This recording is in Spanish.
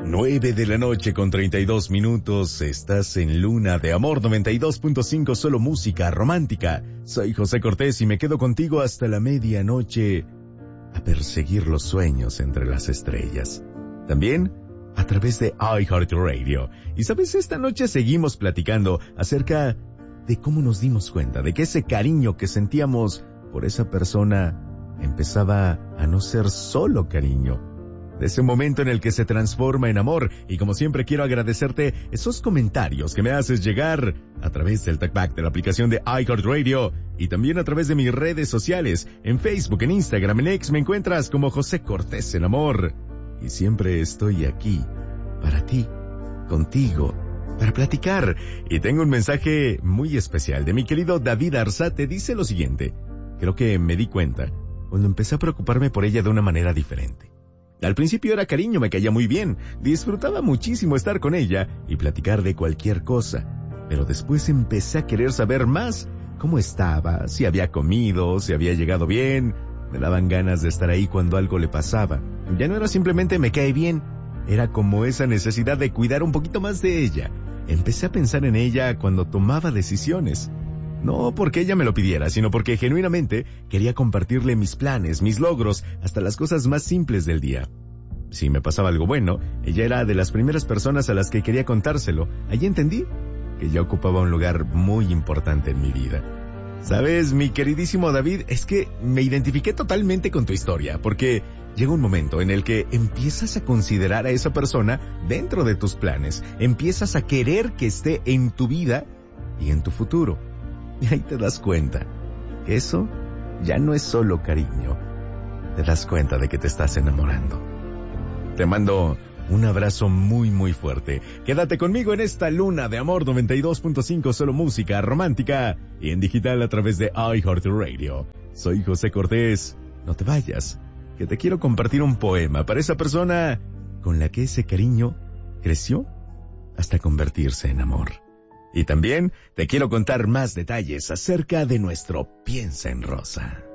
9:32 p.m. Estás en Luna de Amor 92.5, solo música romántica. Soy José Cortés y me quedo contigo hasta la medianoche a perseguir los sueños entre las estrellas. También a través de iHeartRadio. Y sabes, esta noche seguimos platicando acerca de cómo nos dimos cuenta de que ese cariño que sentíamos por esa persona empezaba a no ser solo cariño, de ese momento en el que se transforma en amor. Y como siempre quiero agradecerte esos comentarios que me haces llegar a través del talkback de la aplicación de iHeartRadio y también a través de mis redes sociales. En Facebook, en Instagram, en X me encuentras como José Cortés en Amor. Y siempre estoy aquí para ti, contigo, para platicar. Y tengo un mensaje muy especial de mi querido David Arzate. Dice lo siguiente: creo que me di cuenta cuando empecé a preocuparme por ella de una manera diferente. Al principio era cariño, me caía muy bien, disfrutaba muchísimo estar con ella y platicar de cualquier cosa. Pero después empecé a querer saber más cómo estaba, si había comido, si había llegado bien. Me daban ganas de estar ahí cuando algo le pasaba. Ya no era simplemente me cae bien, era como esa necesidad de cuidar un poquito más de ella. Empecé a pensar en ella cuando tomaba decisiones. No porque ella me lo pidiera, sino porque genuinamente quería compartirle mis planes, mis logros, hasta las cosas más simples del día. Si me pasaba algo bueno, ella era de las primeras personas a las que quería contárselo. Allí entendí que ella ocupaba un lugar muy importante en mi vida. ¿Sabes, mi queridísimo David? Es que me identifiqué totalmente con tu historia, porque llega un momento en el que empiezas a considerar a esa persona dentro de tus planes, empiezas a querer que esté en tu vida y en tu futuro. Y ahí te das cuenta que eso ya no es solo cariño. Te das cuenta de que te estás enamorando. Te mando un abrazo muy muy fuerte. Quédate conmigo en esta Luna de Amor 92.5, solo música romántica y en digital a través de iHeartRadio. Soy José Cortés. No te vayas, que te quiero compartir un poema para esa persona con la que ese cariño creció hasta convertirse en amor. Y también te quiero contar más detalles acerca de nuestro Piensa en Rosa.